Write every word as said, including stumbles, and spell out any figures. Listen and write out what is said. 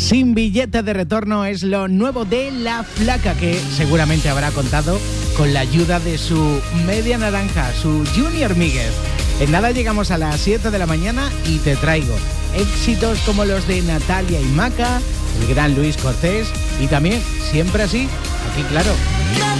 Sin billete de retorno es lo nuevo de La Flaca, que seguramente habrá contado con la ayuda de su media naranja, su Junior Míguez. En nada llegamos a las siete de la mañana y te traigo éxitos como los de Natalia y Maca, el gran Luis Cortés y también, siempre así, aquí claro,